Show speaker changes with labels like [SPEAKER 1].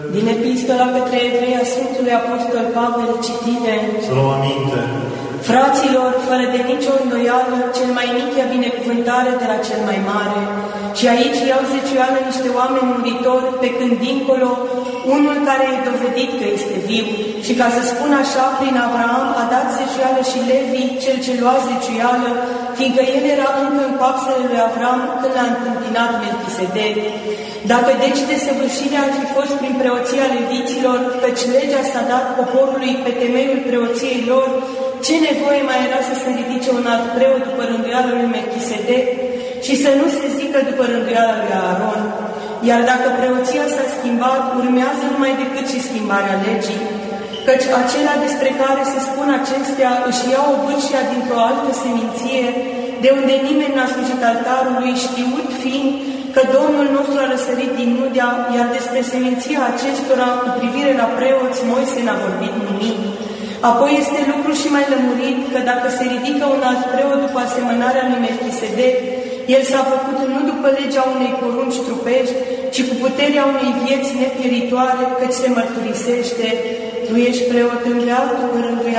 [SPEAKER 1] Din Epistola către Evrei a Sfântului Apostol Pavel citire.
[SPEAKER 2] Să luăm aminte.
[SPEAKER 1] Fraților, fără de nicio îndoială, cel mai mic ia binecuvântare de la cel mai mare. Și aici iau zeciuială niște oameni muritori, pe când dincolo, unul care e dovedit că este viu. Și ca să spun așa, prin Avraam a dat zeciuială și Levi, cel ce lua zeciuială, fiindcă el era încă în coapsele lui Avraam când l-a întâmpinat Melchisedec. Dacă deci desăvârșirea ar fi fost prin preoția leviților, căci legea s-a dat poporului pe temeiul preoției lor, ce nevoie mai era să se ridice un alt preot după rânduiala lui Melchisedec și să nu se zică după rânduiala lui Aaron? Iar dacă preoția s-a schimbat, urmează numai decât și schimbarea legii, căci acela despre care se spun acestea își ia o bârșia dintr-o altă seminție, de unde nimeni n-a slujit altarului, știut fiind că Domnul nostru a răsărit din Nudea, iar despre seminția acestora, cu privire la preoți, Moise n-a vorbit nimic. Apoi este lucru și mai lămurit că dacă se ridică un alt preot după asemănarea lui Melchisedec, el s-a făcut nu după legea unei porunci trupești, ci cu puterea unei vieți nepieritoare, căci se mărturisește: tu ești preot în veac după rânduiala